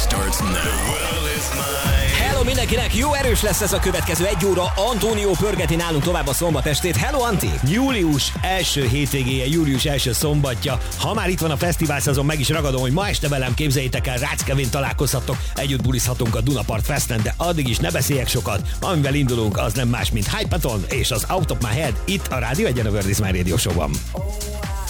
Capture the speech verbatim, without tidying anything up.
starts now. The world is mine. Hello mindenkinek, jó erős lesz ez a következő egy óra. Antónió pörgeti nálunk tovább a szombat estét. Hello Anti! Július első hétvégéje, július első szombatja. Ha már itt van a fesztivál szezon, meg is ragadom, hogy ma este velem, képzeljétek el, Rácz Kevin találkozhattok, együtt bulizhatunk a Dunapart Festen, de addig is ne beszéljek sokat. Amivel indulunk, az nem más, mint Hypaton és az Out of My Head itt a Rádió Egyen a World is My Radio Show-ban.